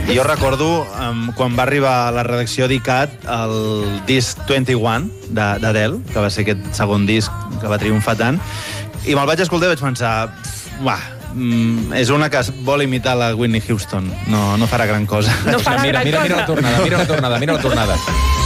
I jo recordo quan va arribar a la redacció d'ICAT el disc 21 d'Adele, que va ser aquest segon disc que va triomfar tant, i me'l vaig escoltar i vaig pensar, és una que vol imitar la Whitney Houston, no farà gran cosa. No farà gran cosa. Mira la tornada.